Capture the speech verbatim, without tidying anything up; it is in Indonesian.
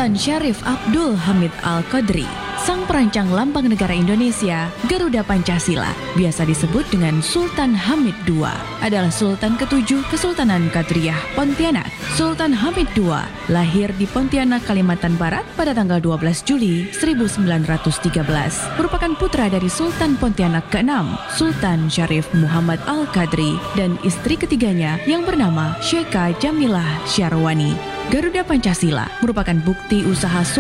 Sultan Syarif Abdul Hamid Al-Qadri, sang perancang lambang negara Indonesia, Garuda Pancasila, biasa disebut dengan Sultan Hamid kedua, adalah Sultan ketujuh Kesultanan Qadriyah Pontianak. Sultan Hamid kedua lahir di Pontianak, Kalimantan Barat pada tanggal dua belas Juli seribu sembilan ratus tiga belas. Merupakan putra dari Sultan Pontianak keenam, Sultan Syarif Muhammad Al-Qadri, dan istri ketiganya yang bernama Syekha Jamilah Syarwani. Garuda Pancasila merupakan bukti usaha